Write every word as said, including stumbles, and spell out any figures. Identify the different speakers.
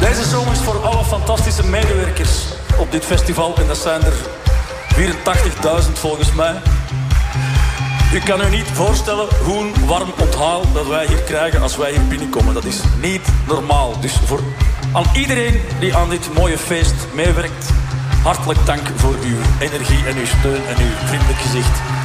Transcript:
Speaker 1: Deze song is voor alle fantastische medewerkers op dit festival. En dat zijn er vierentachtigduizend volgens mij. U kan u niet voorstellen hoe een warm onthaal dat wij hier krijgen als wij hier binnenkomen. Dat is niet normaal. Dus voor aan iedereen die aan dit mooie feest meewerkt, hartelijk dank voor uw energie en uw steun en uw vriendelijk gezicht.